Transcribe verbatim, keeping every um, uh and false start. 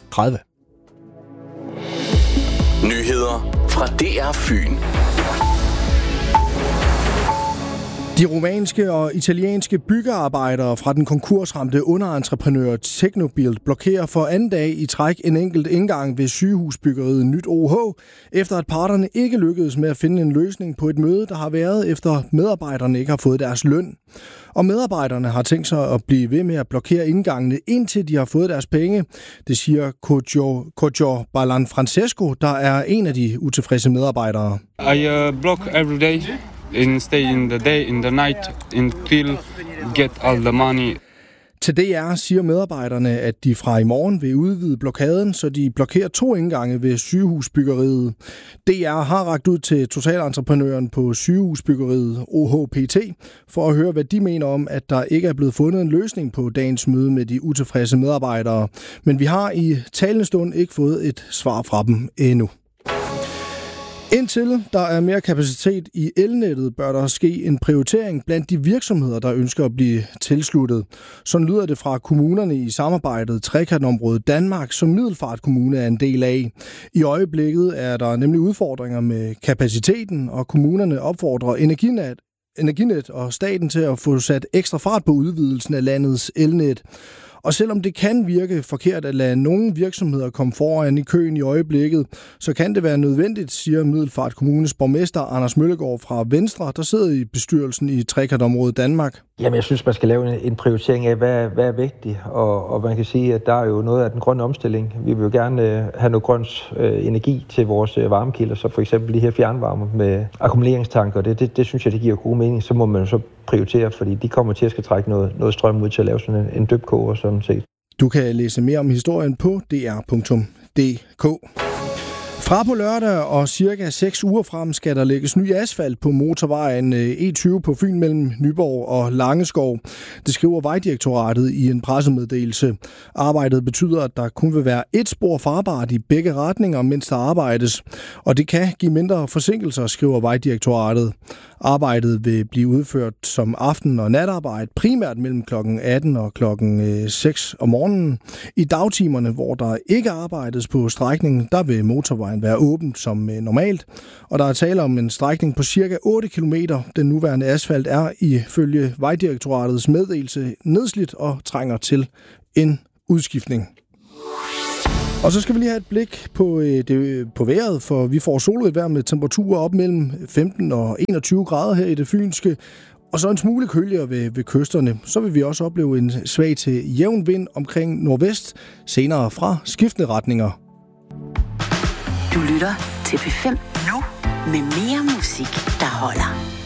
tredive. Nyheder fra D R Fyn. De rumænske og italienske byggearbejdere fra den konkursramte underentreprenør Technobuild blokerer for anden dag i træk en enkelt indgang ved sygehusbyggeriet Nyt O H, efter at parterne ikke lykkedes med at finde en løsning på et møde, der har været efter medarbejderne ikke har fået deres løn. Og medarbejderne har tænkt sig at blive ved med at blokere indgangene, indtil de har fået deres penge. Det siger Kojo, Kojo Balan Francesco, der er en af de utilfredse medarbejdere. I uh, block every day. And stay in the day, in the night, until get all the money. Til D R siger medarbejderne, at de fra i morgen vil udvide blokaden, så de blokerer to indgange ved sygehusbyggeriet. D R har rakt ud til totalentreprenøren på sygehusbyggeriet O H P T for at høre, hvad de mener om, at der ikke er blevet fundet en løsning på dagens møde med de utilfredse medarbejdere. Men vi har i talende stund ikke fået et svar fra dem endnu. Indtil der er mere kapacitet i elnettet, bør der ske en prioritering blandt de virksomheder, der ønsker at blive tilsluttet. Sådan lyder det fra kommunerne i samarbejdet Trekantområdet Danmark, som Middelfart Kommune er en del af. I øjeblikket er der nemlig udfordringer med kapaciteten, og kommunerne opfordrer Energinet, Energinet og staten til at få sat ekstra fart på udvidelsen af landets elnet. Og selvom det kan virke forkert at lade nogle virksomheder komme foran i køen i øjeblikket, så kan det være nødvendigt, siger Middelfart Kommunes borgmester Anders Møllegaard fra Venstre, der sidder i bestyrelsen i Trekantområdet Danmark. Jamen, jeg synes, man skal lave en prioritering af, hvad, hvad er vigtigt, og, og man kan sige, at der er jo noget af den grønne omstilling. Vi vil jo gerne øh, have noget grøn øh, energi til vores øh, varmekilder, så for eksempel de her fjernvarme med akkumuleringstanker, det, det, det synes jeg, det giver god mening. Så må man jo så prioritere, fordi de kommer til at skal trække noget, noget strøm ud til at lave sådan en, en dybkoger sådan set. Du kan læse mere om historien på d r punktum d k. Fra på lørdag og cirka seks uger frem skal der lægges ny asfalt på motorvejen E tyve på Fyn mellem Nyborg og Langeskov. Det skriver Vejdirektoratet i en pressemeddelelse. Arbejdet betyder, at der kun vil være et spor farbart i begge retninger, mens der arbejdes. Og det kan give mindre forsinkelser, skriver Vejdirektoratet. Arbejdet vil blive udført som aften- og natarbejde, primært mellem klokken atten og klokken seks om morgenen. I dagtimerne, hvor der ikke arbejdes på strækningen, der vil motorvejen være åbent som normalt. Og der er tale om en strækning på cirka otte kilometer. Den nuværende asfalt er ifølge Vejdirektoratets meddelelse nedslidt og trænger til en udskiftning. Og så skal vi lige have et blik på, øh, det, på vejret, for vi får solrigt vejr med temperaturer op mellem femten og enogtyve grader her i det fynske, og så en smule køligere ved, ved kysterne. Så vil vi også opleve en svag til jævn vind omkring nordvest, senere fra skiftende retninger. Du lytter til P fem nu med mere musik, der holder.